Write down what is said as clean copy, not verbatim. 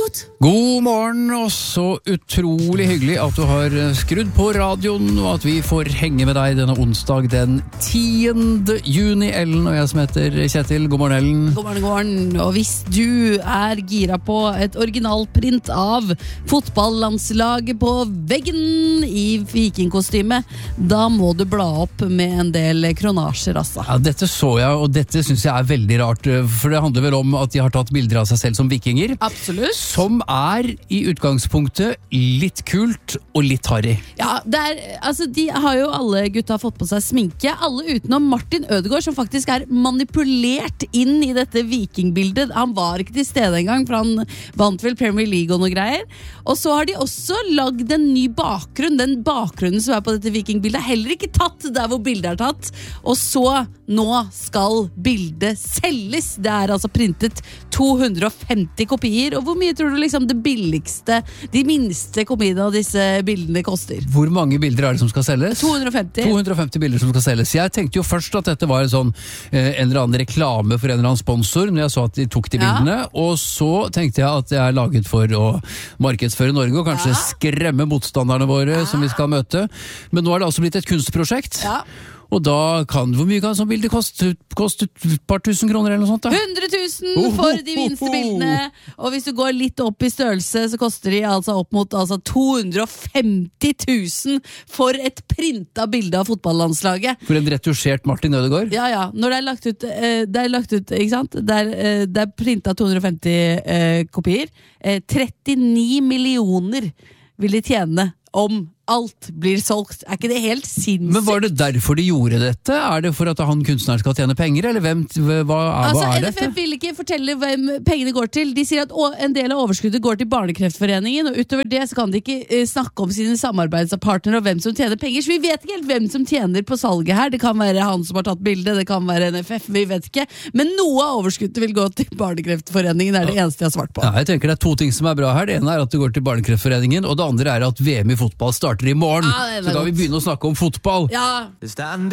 imot. God morgen, og så utrolig hyggelig at du har skrudd på radioen, og at vi får henge med deg denne onsdag den 10. juni. Ellen og jeg som heter Kjetil. God morgen, Ellen. God morgen, god morgen. Og hvis du er gira på et originalprint av fotballandslaget på veggen i vikingkostyme, da må du bla opp med en del kronasjer, altså. Ja, dette så jeg, og dette synes jeg er veldig rart, for det handler vel om at de har tatt bilder av seg selv som vikinger. Absolutt. Som er i utgangspunktet litt kult og litt harry. Ja, altså de har jo alle gutta fått på seg sminke, alle utenom Martin Ødegaard, som faktisk er manipulert inn i dette vikingbildet. Han var ikke til stede engang, for han vant vel Premier League og noe greier. Og så har de også lagd en ny bakgrunn. Den bakgrunnen som er på dette vikingbildet er heller ikke tatt der hvor bildet er tatt. Og så, nå skal bildet selges. Det er altså printet 250 kopier, og hvor mye tror du liksom det billigste, de minste kopiene av disse bildene koster? Hvor mange bilder er det som skal selges? 250. 250 bilder som skal selges. Jeg tenkte jo først at dette var en eller annen reklame for en eller annen sponsor, når jeg så at de tok de bildene, og så tenkte jeg at jeg er laget for å markedsføre Norge, og kanskje skremme motstanderne våre som vi skal møte. Men nå er det altså blitt et kunstprosjekt. Ja. Og da hvor mye kan sånn bilde koste? Koste et par tusen kroner eller noe sånt da? 100 000 for de minste bildene. Og hvis du går litt opp i størrelse, så koster de altså opp mot 250 000 for et printet bilde av fotballandslaget. For en retusjert Martin Ødegaard? Ja. Når det er lagt ut, ikke sant? Det er printet 250 kopier. 39 millioner vil de tjene om alt blir solgt. Er ikke det helt sinnssykt? Men var det derfor de gjorde dette? Er det for at han kunstneren skal tjene penger, eller hva er dette? NFF vil ikke fortelle hvem pengene går til. De sier at en del av overskuddet går til Barnekreftforeningen, og utover det så kan de ikke snakke om sine samarbeidspartnere og hvem som tjener penger, så vi vet ikke helt hvem som tjener på salget her. Det kan være han som har tatt bildet, det kan være NFF, vi vet ikke. Men noe av overskuddet vil gå til Barnekreftforeningen, er det eneste jeg har svart på. Ja, jeg tenker det er to ting som er bra her. Det ene er at det går til Barnekreftforeningen, og det andre er at VM i fotball starter i morgen. Så da vi begynner å snakke om fotball. Ja.